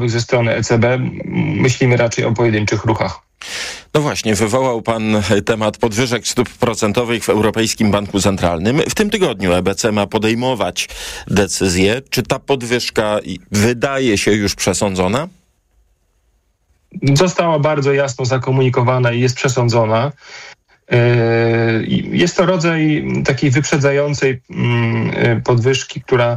ze strony ECB myślimy raczej o pojedynczych ruchach. No właśnie, wywołał pan temat podwyżek stóp procentowych w Europejskim Banku Centralnym. W tym tygodniu EBC ma podejmować decyzję. Czy ta podwyżka wydaje się już przesądzona? Została bardzo jasno zakomunikowana i jest przesądzona. Jest to rodzaj takiej wyprzedzającej podwyżki, która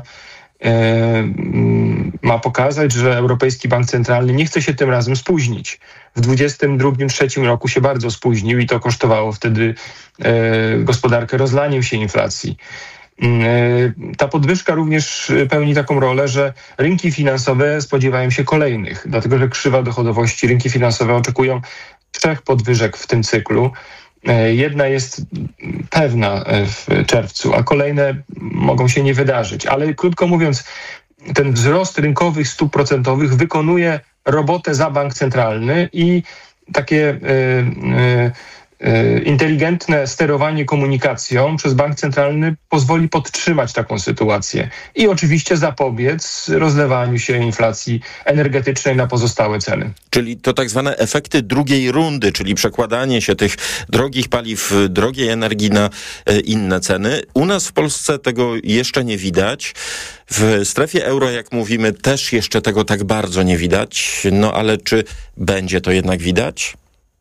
ma pokazać, że Europejski Bank Centralny nie chce się tym razem spóźnić. W 2022-2023 roku się bardzo spóźnił i to kosztowało wtedy gospodarkę rozlaniem się inflacji. Ta podwyżka również pełni taką rolę, że rynki finansowe spodziewają się kolejnych, dlatego że krzywa dochodowości, rynki finansowe oczekują 3 podwyżek w tym cyklu. Jedna jest pewna w czerwcu, a kolejne mogą się nie wydarzyć. Ale krótko mówiąc, ten wzrost rynkowych stóp procentowych wykonuje robotę za bank centralny i takie inteligentne sterowanie komunikacją przez bank centralny pozwoli podtrzymać taką sytuację i oczywiście zapobiec rozlewaniu się inflacji energetycznej na pozostałe ceny. Czyli to tak zwane efekty drugiej rundy, czyli przekładanie się tych drogich paliw, drogiej energii na inne ceny. U nas w Polsce tego jeszcze nie widać. W strefie euro, jak mówimy, też jeszcze tego tak bardzo nie widać. No ale czy będzie to jednak widać?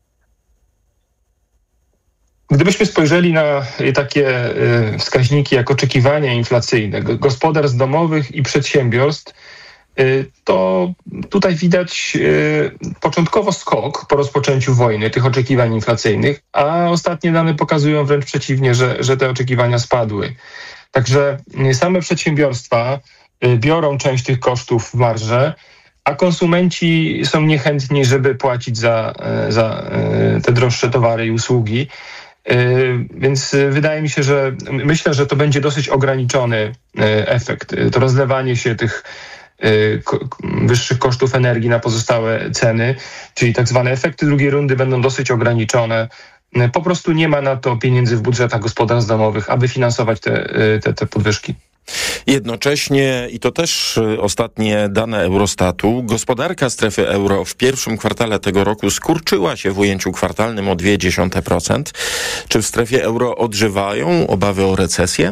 Gdybyśmy spojrzeli na takie wskaźniki jak oczekiwania inflacyjne gospodarstw domowych i przedsiębiorstw, to tutaj widać początkowo skok po rozpoczęciu wojny tych oczekiwań inflacyjnych, a ostatnie dane pokazują wręcz przeciwnie, że te oczekiwania spadły. Także same przedsiębiorstwa biorą część tych kosztów w marżę, a konsumenci są niechętni, żeby płacić za te droższe towary i usługi. Więc wydaje mi się, myślę, że to będzie dosyć ograniczony efekt. To rozlewanie się tych wyższych kosztów energii na pozostałe ceny, czyli tak zwane efekty drugiej rundy będą dosyć ograniczone. Po prostu nie ma na to pieniędzy w budżetach gospodarstw domowych, aby finansować te podwyżki. Jednocześnie, i to też ostatnie dane Eurostatu, gospodarka strefy euro w pierwszym kwartale tego roku skurczyła się w ujęciu kwartalnym o 0,2%. Czy w strefie euro odżywają obawy o recesję?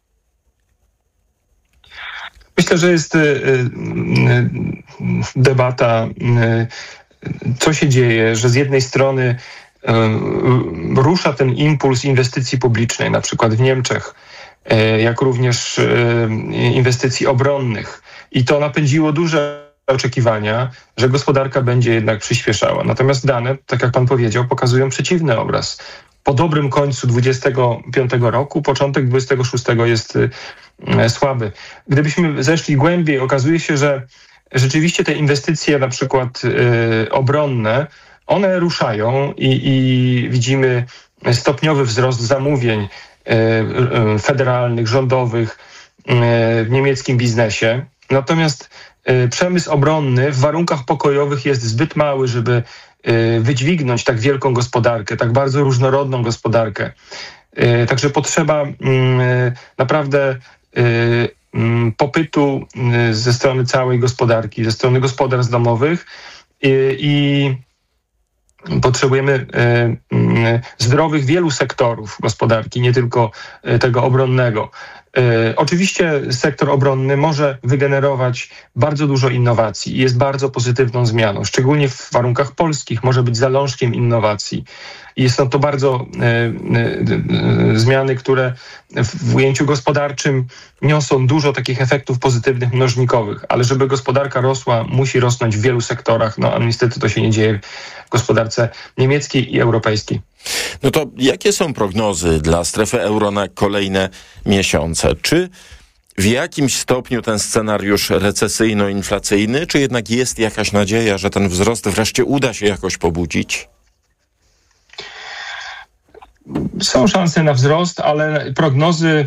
Myślę, że jest debata, co się dzieje, że z jednej strony rusza ten impuls inwestycji publicznej, na przykład w Niemczech, jak również inwestycji obronnych. I to napędziło duże oczekiwania, że gospodarka będzie jednak przyspieszała. Natomiast dane, tak jak pan powiedział, pokazują przeciwny obraz. Po dobrym końcu 2025 roku, początek 2026 jest słaby. Gdybyśmy zeszli głębiej, okazuje się, że rzeczywiście te inwestycje, na przykład obronne, one ruszają i widzimy stopniowy wzrost zamówień federalnych, rządowych w niemieckim biznesie. Natomiast przemysł obronny w warunkach pokojowych jest zbyt mały, żeby wydźwignąć tak wielką gospodarkę, tak bardzo różnorodną gospodarkę. Także potrzeba naprawdę popytu ze strony całej gospodarki, ze strony gospodarstw domowych i potrzebujemy zdrowych wielu sektorów gospodarki, nie tylko tego obronnego. Oczywiście sektor obronny może wygenerować bardzo dużo innowacji i jest bardzo pozytywną zmianą, szczególnie w warunkach polskich może być zalążkiem innowacji. I są to bardzo zmiany, które w ujęciu gospodarczym niosą dużo takich efektów pozytywnych, mnożnikowych, ale żeby gospodarka rosła, musi rosnąć w wielu sektorach, no a niestety to się nie dzieje w gospodarce niemieckiej i europejskiej. No to jakie są prognozy dla strefy euro na kolejne miesiące? Czy w jakimś stopniu ten scenariusz recesyjno-inflacyjny, czy jednak jest jakaś nadzieja, że ten wzrost wreszcie uda się jakoś pobudzić? Są szanse na wzrost, ale prognozy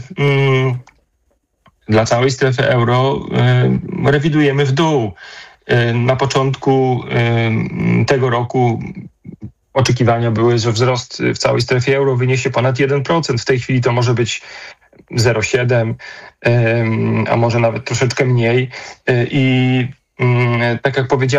dla całej strefy euro rewidujemy w dół. Na początku tego roku oczekiwania były, że wzrost w całej strefie euro wyniesie ponad 1%. W tej chwili to może być 0,7%, a może nawet troszeczkę mniej. I tak jak powiedziałem,